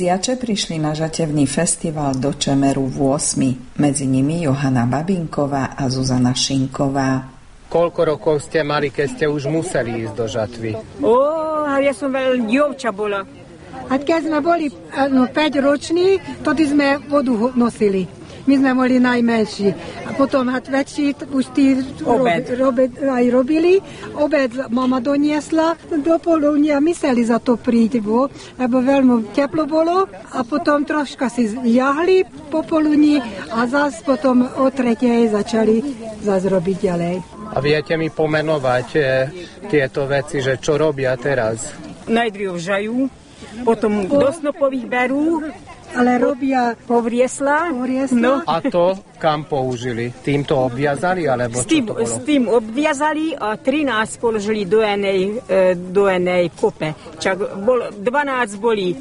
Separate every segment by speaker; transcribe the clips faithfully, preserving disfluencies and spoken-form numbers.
Speaker 1: Buziače prišli na žatevný festival do Čemeru v ôsmi, medzi nimi Johana Babinková a Zuzana Šinková.
Speaker 2: Koľko rokov ste mali, keď ste už museli ísť do žatvy?
Speaker 3: Ó, ja som veľmi dievča bola.
Speaker 4: A keď sme boli no, päť roční, tedy sme vodu nosili. My sme boli najmenší. A potom a väčší už tí
Speaker 3: obed.
Speaker 4: Rob, rob, aj robili. Obed mama doniesla do poludnia. Mysleli za to príť, bo, lebo veľmi teplo bolo. A potom troška si jahli po poludni a zase potom o tretej začali zase robiť ďalej.
Speaker 2: A viete mi pomenovať e, tieto veci, že čo robia teraz?
Speaker 3: Najdrív žajú, potom do snopových berú,
Speaker 4: ale robia
Speaker 3: povriesla.
Speaker 4: No.
Speaker 2: A to kam použili? Týmto obviazali, alebo
Speaker 3: s tým,
Speaker 2: čo to bolo?
Speaker 3: S tým obviazali a trinásť položili do jednej, do jednej kope. Čak bol, dvanásť boli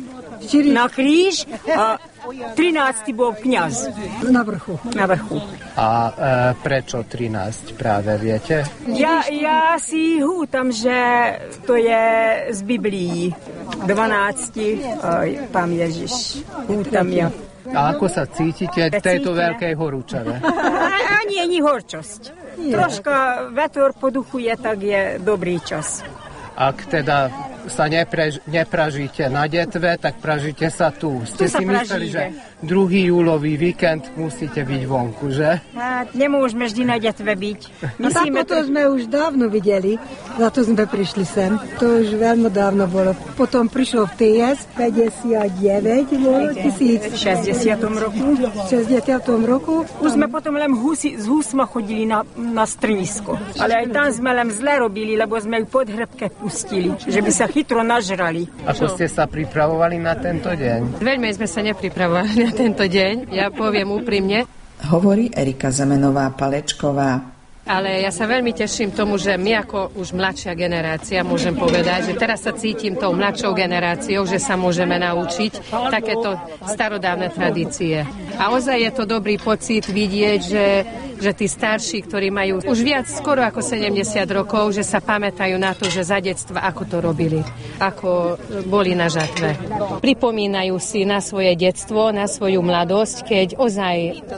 Speaker 3: na kríž a trinásť bol kňaz.
Speaker 4: Na vrchu.
Speaker 3: Na vrchu.
Speaker 2: A e, prečo trinásť práve, viete?
Speaker 3: Ja, ja si hútam, že to je z Biblii. dvanácti, aj pán Ježiš. Hútam ja.
Speaker 2: A ako sa cítite v tejto veľkej horúčave?
Speaker 3: Ani ani horčosť. Troška vetor poduchuje, tak je dobrý čas.
Speaker 2: Ak teda sa neprež, nepražíte na detve, tak pražíte sa tu. Ste
Speaker 3: tu
Speaker 2: si mysleli, že druhý júlový víkend musíte byť vonku, že?
Speaker 3: A nemôžeme vždy na detve byť.
Speaker 4: Myslíme, to sme už dávno videli, za to sme prišli sem. To už veľmi dávno bolo. Potom prišlo v té es päťdesiatdeväť, bolo tisíc.
Speaker 3: V šesťdesiatom roku.
Speaker 4: V šesťdesiatom roku.
Speaker 3: Už sme potom len husi, z husma chodili na, na strnisko. Ale aj tam sme len zle robili, lebo sme ju pod hrebke pustili, že by sa chytro nažrali.
Speaker 2: Ako ste sa pripravovali na tento deň?
Speaker 5: Veľmi sme sa nepripravovali na tento deň, ja poviem úprimne.
Speaker 1: Hovorí Erika Zemenová-Palečková.
Speaker 5: Ale ja sa veľmi teším tomu, že my ako už mladšia generácia, môžem povedať, že teraz sa cítim tou mladšou generáciou, že sa môžeme naučiť takéto starodávne tradície. A ozaj je to dobrý pocit vidieť, že že tí starší, ktorí majú už viac, skoro ako sedemdesiat rokov, že sa pamätajú na to, že za detstva ako to robili, ako boli na žatve. Pripomínajú si na svoje detstvo, na svoju mladosť, keď ozaj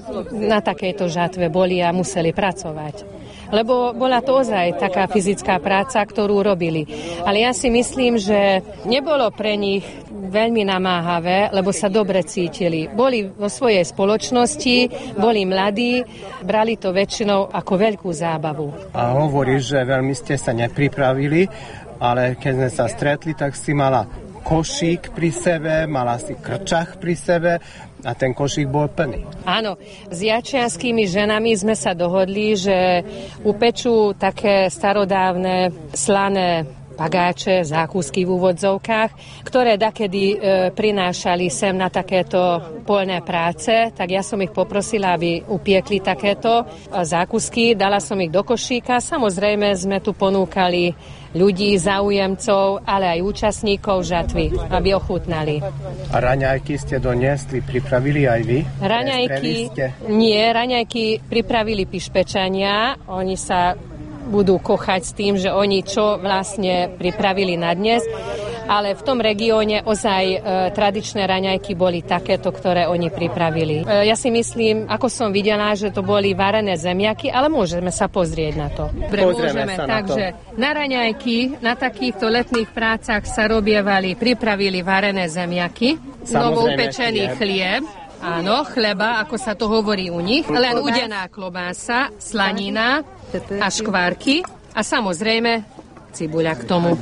Speaker 5: na takejto žatve boli a museli pracovať. Lebo bola to ozaj taká fyzická práca, ktorú robili. Ale ja si myslím, že nebolo pre nich veľmi namáhavé, lebo sa dobre cítili. Boli vo svojej spoločnosti, boli mladí, brali to väčšinou ako veľkú zábavu.
Speaker 2: A hovoríš, že veľmi ste sa nepripravili, ale keď sme sa stretli, tak si mala košík pri sebe, mala si krčach pri sebe a ten košík bol plný.
Speaker 5: Áno, s jačianskými ženami sme sa dohodli, že upečú také starodávne slané pagáče, zákusky v úvodzovkách, ktoré dakedy e, prinášali sem na takéto poľné práce, tak ja som ich poprosila, aby upiekli takéto zákusky, dala som ich do košíka. Samozrejme sme tu ponúkali ľudí, záujemcov, ale aj účastníkov žatvy, aby ochutnali.
Speaker 2: A raňajky ste doniesli, pripravili aj vy?
Speaker 5: Raňajky, nie, raňajky pripravili pišpečania, oni sa budú kochať s tým, že oni čo vlastne pripravili na dnes, ale v tom regióne ozaj e, tradičné raňajky boli takéto, ktoré oni pripravili. E, ja si myslím, ako som videla, že to boli varené zemiaky, ale môžeme sa pozrieť na to.
Speaker 2: Pozrieme
Speaker 5: môžeme.
Speaker 2: sa na
Speaker 5: Takže
Speaker 2: to.
Speaker 5: na raňajky, na takýchto letných prácach sa robievali, pripravili varené zemiaky, novoupečený chlieb, áno, chleba, ako sa to hovorí u nich, len udená klobása, slanina a škvárky a samozrejme cibuľa k tomu.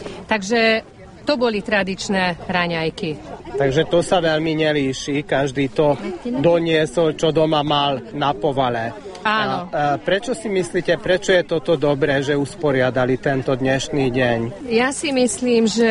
Speaker 5: Takže to boli tradičné raňajky.
Speaker 2: Takže to sa veľmi nelíši, každý to doniesol, čo doma mal na povale.
Speaker 5: Áno.
Speaker 2: A, a prečo si myslíte, prečo je toto dobré, že usporiadali tento dnešný deň?
Speaker 5: Ja si myslím, že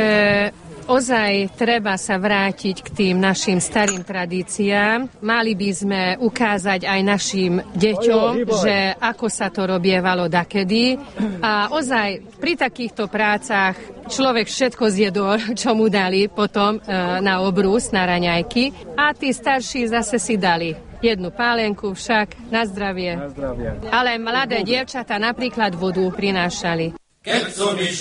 Speaker 5: ozaj treba sa vrátiť k tým našim starým tradíciám. Mali by sme ukázať aj našim deťom, že ako sa to robievalo dakedy. A ozaj pri takýchto prácach človek všetko zjedol, čo mu dali potom e, na obrus, na raňajky. A tí starší zase si dali jednu pálenku však na zdravie.
Speaker 2: Na zdravie.
Speaker 5: Ale mladé dievčatá napríklad vodu prinášali.